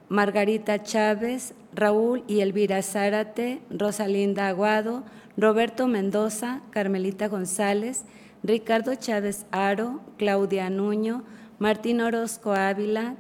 Margarita Chávez, Raúl y Elvira Zárate, Rosalinda Aguado, Roberto Mendoza, Carmelita González, Ricardo Chávez Aro, Claudia Nuño, Martín Orozco Ávila,